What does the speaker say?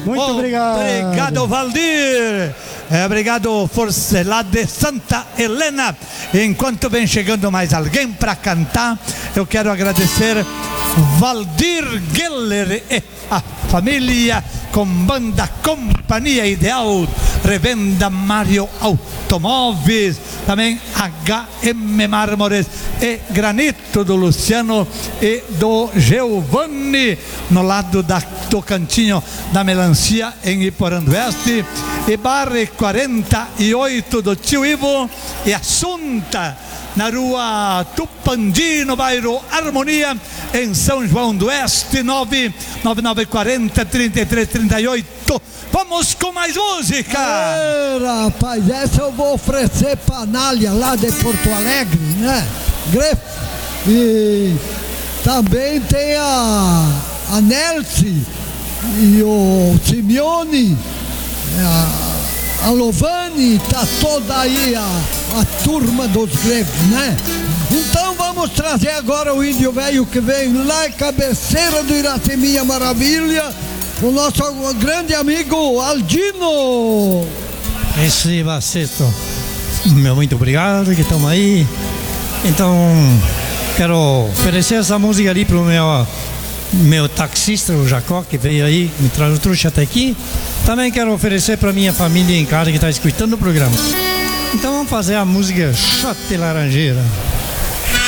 Muito obrigado. Obrigado, Valdir. Obrigado, Força lá de Santa Helena. Enquanto vem chegando mais alguém para cantar, eu quero agradecer Valdir Geller e a família com banda Companhia Ideal, Revenda Mário Automóveis, também HM Mármores e Granito do Luciano e do Giovanni, no lado do cantinho da Melancia em Iporã-do-Oeste, e Bar 48 do Tio Ivo e Assunta na rua Tupandi, no bairro Harmonia, em São João do Oeste, 99940-3338. Vamos com mais música. Rapaz, essa eu vou oferecer pra Anália lá de Porto Alegre, né? E também tem a Nelce e o Simeone, a Lovani, tá toda aí a turma dos gregos, né? Então vamos trazer agora o índio velho que vem lá em cabeceira do Iraceminha Maravilha, o nosso grande amigo Aldino. Esse Baceto, muito obrigado que estamos aí. Então quero oferecer essa música ali pro meu taxista, o Jacó, que veio aí, me trouxe até aqui. Também quero oferecer para minha família em casa que está escutando o programa. Então vamos fazer a música Chate Laranjeira.